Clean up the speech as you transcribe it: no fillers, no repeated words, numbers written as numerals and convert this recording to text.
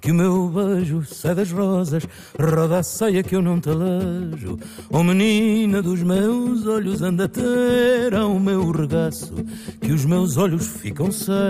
que o meu beijo sai das rosas, roda a saia que eu não te alejo. Oh menina dos meus olhos, anda a ter ao meu regaço, que os meus olhos ficam cegos